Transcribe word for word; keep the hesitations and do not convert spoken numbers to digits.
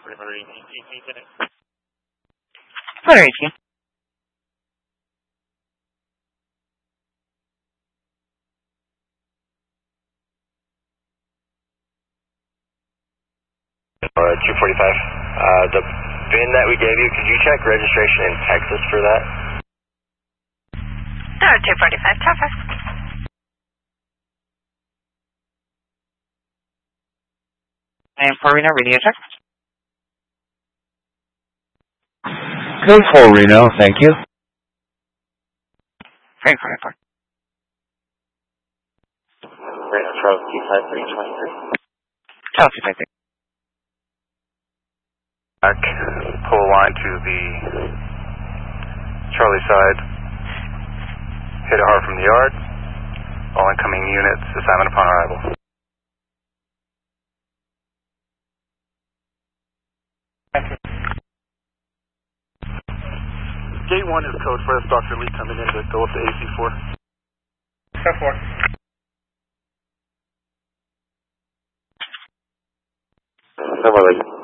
Flight eighteen. Uh, two forty-five. Uh, the V I N that we gave you, could you check registration in Texas for that? No, two forty-five, Traffic. And for Reno, radio check. Code four Reno, thank you. Frame four four. Reno, Charles two five three twenty-three. Charles two five three. Back, pull line to the Charlie side. Hit it hard from the yard. All incoming units, assignment upon arrival. Gate one is code for us, Doctor Lee coming in to go up to A C four. ten four. Somewhere like